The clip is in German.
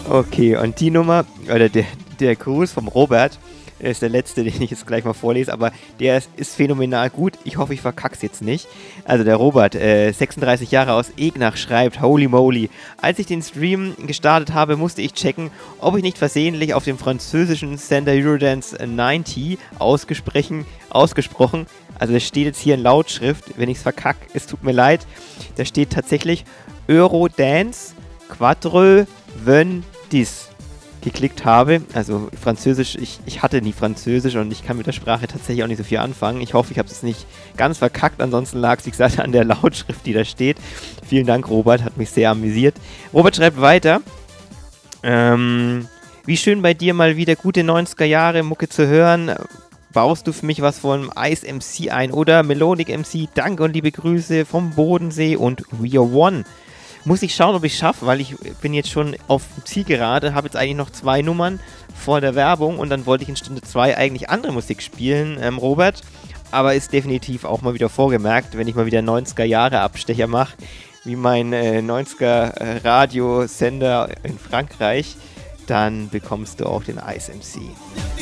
Okay, und die Nummer, oder der Gruß vom Robert, ist der letzte, den ich jetzt gleich mal vorlese, aber der ist phänomenal gut. Ich hoffe, ich verkack's jetzt nicht. Also der Robert, 36 Jahre aus Egnach, schreibt, holy moly. Als ich den Stream gestartet habe, musste ich checken, ob ich nicht versehentlich auf dem französischen Sender Eurodance 90 ausgesprochen, also das steht jetzt hier in Lautschrift, wenn ich's verkack, es tut mir leid, da steht tatsächlich Eurodance Quatre Vendis geklickt habe. Also Französisch, ich hatte nie Französisch und ich kann mit der Sprache tatsächlich auch nicht so viel anfangen. Ich hoffe, ich habe es nicht ganz verkackt, ansonsten lag es, wie gesagt, an der Lautschrift, die da steht. Vielen Dank, Robert, hat mich sehr amüsiert. Robert schreibt weiter, wie schön bei dir mal wieder gute 90er Jahre Mucke zu hören. Baust du für mich was von Ice MC ein oder Melodic MC? Danke und liebe Grüße vom Bodensee und We Are One. Muss ich schauen, ob ich es schaffe, weil ich bin jetzt schon auf Zielgerade, habe jetzt eigentlich noch 2 Nummern vor der Werbung und dann wollte ich in Stunde 2 eigentlich andere Musik spielen, Robert. Aber ist definitiv auch mal wieder vorgemerkt, wenn ich mal wieder 90er-Jahre-Abstecher mache, wie mein 90er-Radiosender in Frankreich, dann bekommst du auch den Ice MC.